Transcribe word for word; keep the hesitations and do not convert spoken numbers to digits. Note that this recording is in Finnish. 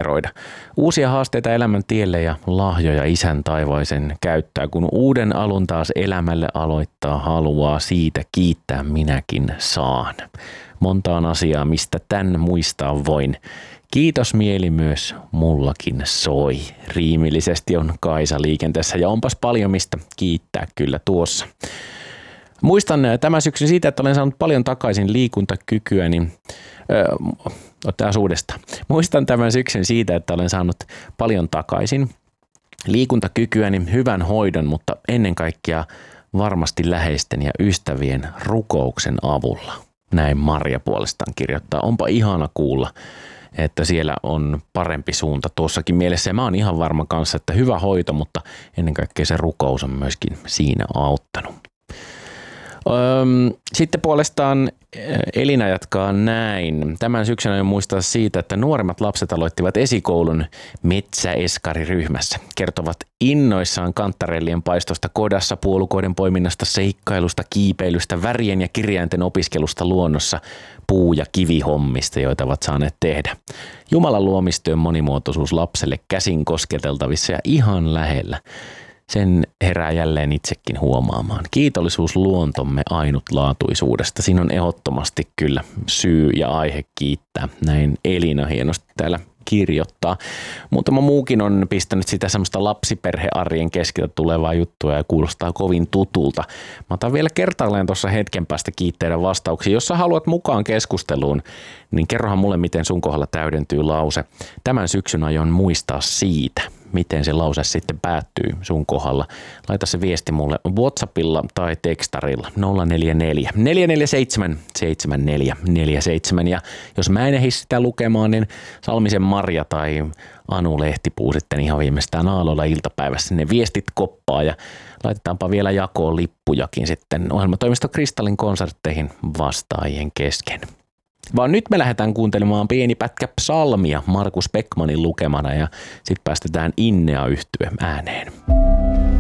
inspiroida. Uusia haasteita elämän tielle ja lahjoja isän taivaisen käyttää, kun uuden alun taas elämälle aloittaa haluaa, siitä kiittää minäkin saan. Monta on asiaa, mistä tän muistaa voin. Kiitos mieli myös mullakin soi. Riimillisesti on Kaisa liikenteessä ja onpas paljon mistä kiittää kyllä tuossa. Muistan tämän syksyn siitä, että olen saanut paljon takaisin liikuntakykyä, niin ottaa uudestaan. Muistan tämän syksyn siitä, että olen saanut paljon takaisin liikuntakykyäni, hyvän hoidon, mutta ennen kaikkea varmasti läheisten ja ystävien rukouksen avulla. Näin Marja puolestaan kirjoittaa. Onpa ihana kuulla, että siellä on parempi suunta tuossakin mielessä. Ja mä oon ihan varma kanssa, että hyvä hoito, mutta ennen kaikkea se rukous on myöskin siinä auttanut. Sitten puolestaan Elina jatkaa näin. Tämän syksyn aion muistaa siitä, että nuoremmat lapset aloittivat esikoulun metsäeskariryhmässä. Kertovat innoissaan kantarellien paistosta kodassa, puolukoiden poiminnasta, seikkailusta, kiipeilystä, värien ja kirjainten opiskelusta luonnossa, puu- ja kivihommista, joita ovat saaneet tehdä. Jumalan luomistyön monimuotoisuus lapselle käsin kosketeltavissa ja ihan lähellä. Sen herää jälleen itsekin huomaamaan. Kiitollisuus luontomme ainutlaatuisuudesta. Siinä on ehdottomasti kyllä syy ja aihe kiittää. Näin Elina hienosti täällä kirjoittaa. Muutama muukin on pistänyt sitä semmoista lapsiperhearjen keskeltä tulevaa juttua ja kuulostaa kovin tutulta. Mä otan vielä kertaalleen tuossa hetken päästä kiitteiden vastauksia. Jos sä haluat mukaan keskusteluun, niin kerrohan mulle, miten sun kohdalla täydentyy lause. Tämän syksyn aion muistaa siitä, miten se lause sitten päättyy sun kohdalla. Laita se viesti mulle WhatsAppilla tai tekstarilla nolla neljä neljä, neljä neljä seitsemän, seitsemän neljä neljä seitsemän. Ja jos mä en ehdi sitä lukemaan, niin Salmisen Marja tai Anu Lehtipuu sitten ihan viimeistään aallolla iltapäivässä ne viestit koppaa ja laitetaanpa vielä jakoon lippujakin sitten ohjelmatoimisto Kristallin konsertteihin vastaajien kesken. Vaan nyt me lähdetään kuuntelemaan pieni pätkä psalmia Markus Beckmanin lukemana ja sitten päästetään Innea yhtye ääneen.